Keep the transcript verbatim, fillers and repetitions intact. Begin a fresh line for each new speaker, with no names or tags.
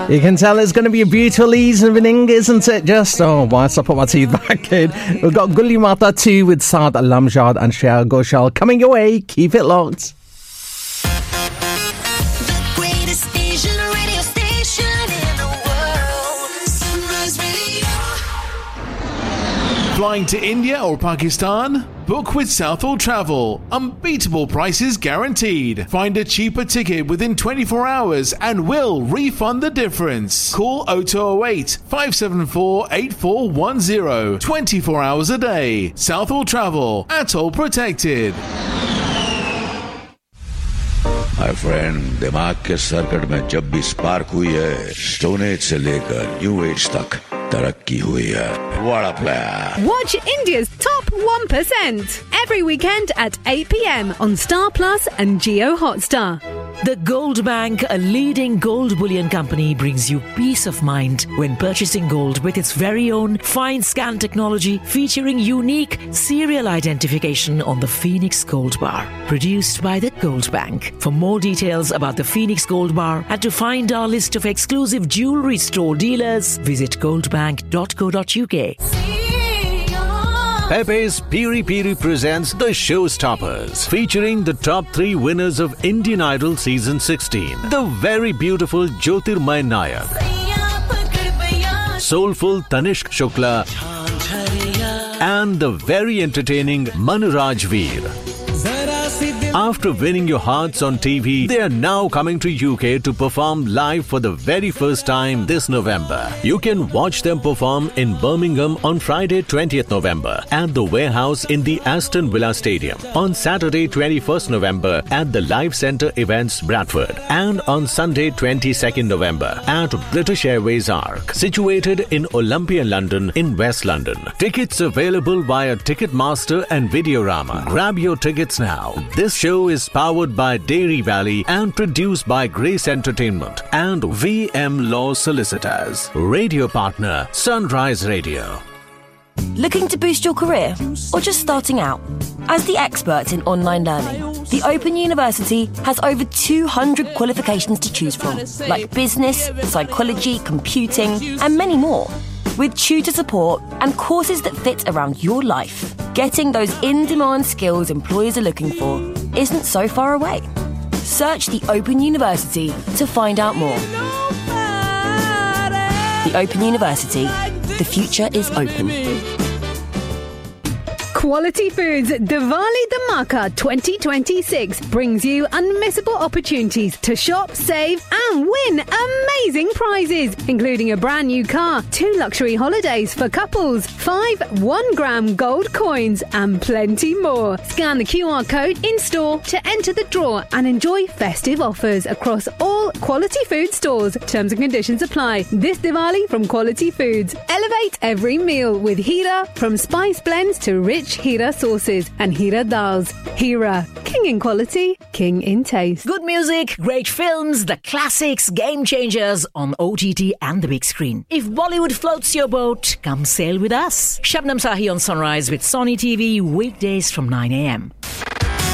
You can tell it's going to be a beautiful evening, isn't it? Just, oh, whilst I put my teeth back in. We've got Gulli Mata two with Saad Lamjad and Shreya Ghoshal coming your way. Keep it locked.
The greatest Asian radio station in the world. Sunrise Radio.
Flying to India or Pakistan? Book with Southall Travel. Unbeatable prices guaranteed. Find a cheaper ticket within twenty-four hours and we'll refund the difference. Call oh two oh eight, five seven four, eight four one oh. twenty-four hours a day. Southall Travel. Atoll protected.
My friend, दिमाग के circuit में जब भी spark हुई है, stone age से लेकर new age तक तरक्की हुई है. What a player.
Watch India's top one percent every weekend at eight p.m. on Star Plus and Jio Hotstar.
The Gold Bank, a leading gold bullion company, brings you peace of mind when purchasing gold with its very own fine scan technology featuring unique serial identification on the Phoenix Gold Bar. Produced by the Gold Bank. For more details about the Phoenix Gold Bar and to find our list of exclusive jewellery store dealers, visit goldbank dot co dot uk.
Pepe's Piri Piri presents The Showstoppers, featuring the top three winners of Indian Idol Season sixteen. The very beautiful Jyotirmay Nayak, soulful Tanishq Shukla, and the very entertaining Manraj Veer. After winning your hearts on T V, they are now coming to U K to perform live for the very first time this November. You can watch them perform in Birmingham on Friday twentieth November at the Warehouse in the Aston Villa Stadium, on Saturday twenty-first November at the Live Centre Events Bradford, and on Sunday twenty-second November at British Airways Arc, situated in Olympia, London in West London. Tickets available via Ticketmaster and Videorama. Grab your tickets now. This show is powered by Dairy Valley and produced by Grace Entertainment and V M Law Solicitors. Radio partner Sunrise Radio.
Looking to boost your career or just starting out? As the experts in online learning, the Open University has over two hundred qualifications to choose from, like business, psychology, computing, and many more. With tutor support and courses that fit around your life, getting those in-demand skills employers are looking for isn't so far away. Search the Open University to find out more. The Open University. The future is open.
Quality Foods Diwali Dhamaka twenty twenty-six brings you unmissable opportunities to shop, save and win amazing prizes, including a brand new car, two luxury holidays for couples, five one gram gold coins and plenty more. Scan the Q R code in store to enter the draw and enjoy festive offers across all Quality Food stores. Terms and conditions apply. This Diwali from Quality Foods. Elevate every meal with Hira, from spice blends to rich Hira sauces and Hira dals. Hira, king in quality, king in taste.
Good music, great films, the classics, game changers on O T T and the big screen. If Bollywood floats your boat, come sail with us. Shabnam Sahi on Sunrise with Sony T V, weekdays from nine a.m.